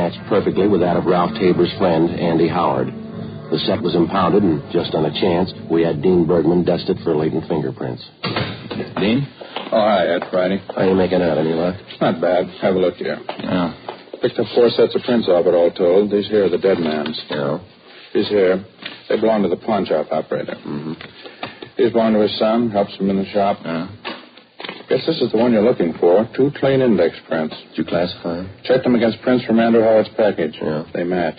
matched perfectly with that of Ralph Tabor's friend, Andy Howard. The set was impounded, and just on a chance, we had Dean Bergman dusted for latent fingerprints. Dean? Oh, hi, Ed Friday. How are you making out? Any luck? It's not bad. Have a look here. Yeah. Picked up 4 sets of prints off it, all told. These here are the dead man's. Yeah. These here, they belong to the pawn shop operator. Mm-hmm. These belong to his son, helps him in the shop. Yeah. Guess this is the one you're looking for. 2 clean index prints. Did you classify them? Checked them against prints from Andrew Howard's package. Yeah. They match.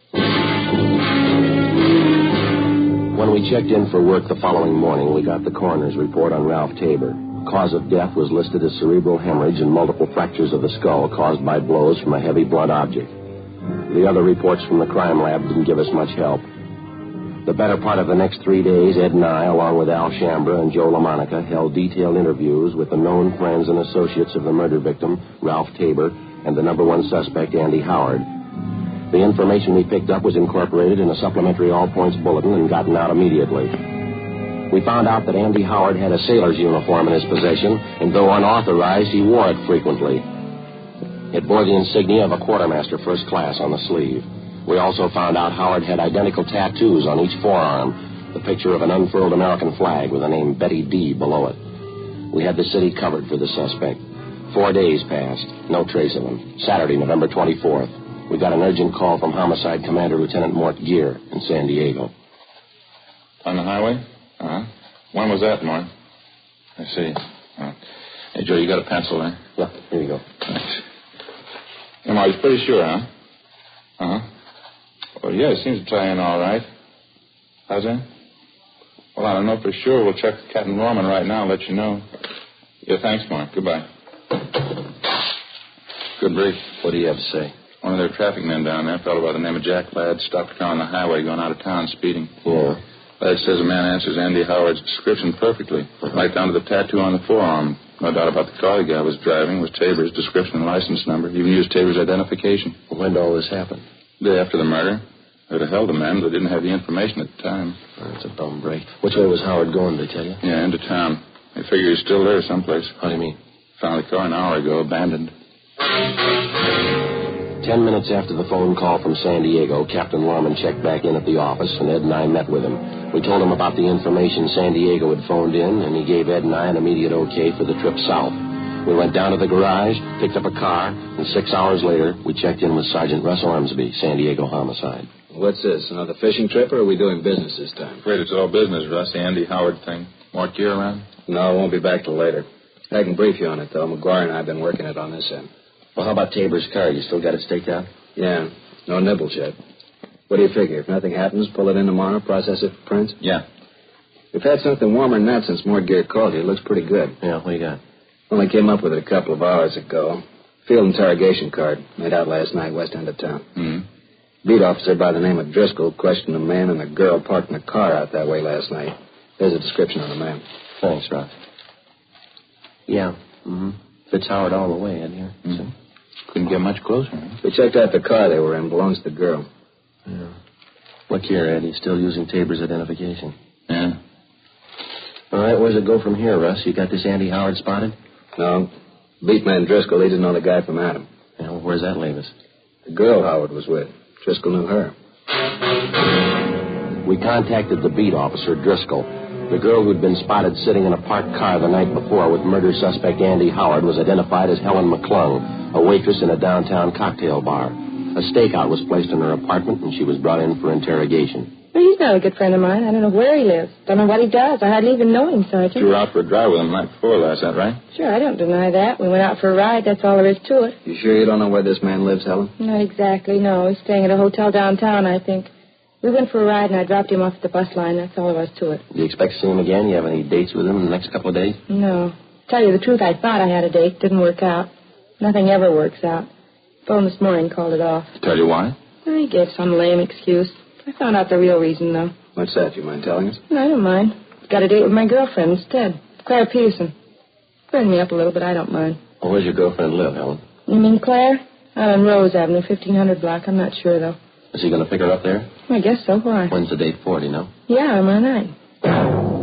When we checked in for work the following morning, we got the coroner's report on Ralph Tabor. Cause of death was listed as cerebral hemorrhage and multiple fractures of the skull caused by blows from a heavy blunt object. The other reports from the crime lab didn't give us much help. The better part of the next 3 days, Ed and I, along with Al Shambra and Joe LaMonica, held detailed interviews with the known friends and associates of the murder victim, Ralph Tabor, and the number 1 suspect, Andy Howard. The information we picked up was incorporated in a supplementary all-points bulletin and gotten out immediately. We found out that Andy Howard had a sailor's uniform in his possession, and though unauthorized, he wore it frequently. It bore the insignia of a quartermaster first class on the sleeve. We also found out Howard had identical tattoos on each forearm, the picture of an unfurled American flag with the name Betty D below it. We had the city covered for the suspect. 4 days passed, no trace of him. Saturday, November 24th, we got an urgent call from Homicide Commander Lieutenant Mort Gear in San Diego. On the highway? Uh-huh. When was that, Mort? I see. Hey, Joe, you got a pencil there? Yeah, here you go. Thanks. Come on, he's pretty sure, huh? Uh-huh. Well, yeah, it seems to tie in all right. How's that? Well, I don't know for sure. We'll check with Captain Norman right now and let you know. Yeah, thanks, Mark. Goodbye. Good brief. What do you have to say? One of their traffic men down there, a fellow by the name of Jack Ladd, stopped a car on the highway going out of town speeding. Yeah. Ladd says a man answers Andy Howard's description perfectly, right down to the tattoo on the forearm. No doubt about the car the guy was driving was Tabor's description and license number. Even used Tabor's identification. When did all this happen? The day after the murder. They'd have held the man, but they didn't have the information at the time. Oh, that's a bum break. Which way was Howard going, did they tell you? Yeah, into town. They figure he's still there someplace. How do you mean? Found the car an hour ago, abandoned. 10 minutes after the phone call from San Diego, Captain Lorman checked back in at the office, and Ed and I met with him. We told him about the information San Diego had phoned in, and he gave Ed and I an immediate okay for the trip south. We went down to the garage, picked up a car, and 6 hours later, we checked in with Sergeant Russ Ormsby, San Diego Homicide. What's this, another fishing trip, or are we doing business this time? Afraid it's all business, Russ. The Andy Howard thing. Mort Gear around? No, I won't be back till later. I can brief you on it, though. McGuire and I have been working it on this end. Well, how about Tabor's car? You still got it staked out? Yeah, no nibbles yet. What do you figure? If nothing happens, pull it in tomorrow, process it for prints? Yeah. We've had something warmer than that since Mort Gear called you. It looks pretty good. Yeah, what do you got? Only came up with it a couple of hours ago. Field interrogation card, made out last night, west end of town. Mm-hmm. Beat officer by the name of Driscoll questioned a man and a girl parked in a car out that way last night. There's a description on the man. Thanks, Rock. Yeah, Fits Howard all the way in here. Mm-hmm. Couldn't get much closer, huh? We checked out the car they were in. Belongs to the girl. Yeah. Look here, Ed. He's still using Tabor's identification. Yeah. All right, where's it go from here, Russ? You got this Andy Howard spotted? No. Beat man Driscoll, he didn't know the guy from Adam. Yeah, well, where's that leave us? The girl Howard was with. Driscoll knew her. We contacted the beat officer, Driscoll. The girl who'd been spotted sitting in a parked car the night before with murder suspect Andy Howard was identified as Helen McClung, a waitress in a downtown cocktail bar. A stakeout was placed in her apartment, and she was brought in for interrogation. Well, he's not a good friend of mine. I don't know where he lives. Don't know what he does. I hardly even know him, Sergeant. You were out for a drive with him the night before last, that right? Sure, I don't deny that. We went out for a ride. That's all there is to it. You sure you don't know where this man lives, Helen? Not exactly, no. He's staying at a hotel downtown, I think. We went for a ride, and I dropped him off at the bus line. That's all there was to it. Do you expect to see him again? You have any dates with him in the next couple of days? No. Tell you the truth, I thought I had a date. Didn't work out. Nothing ever works out. Phone this morning, called it off. Tell you why? He gave some lame excuse. I found out the real reason, though. What's that? You mind telling us? No, I don't mind. Got a date with my girlfriend instead. Claire Peterson. Burn me up a little, but I don't mind. Well, where's your girlfriend live, Helen? You mean Claire? Out on Rose Avenue, 1500 block. I'm not sure, though. Is he going to pick her up there? I guess so. Why? When's the date for, do you know? Yeah, tomorrow night.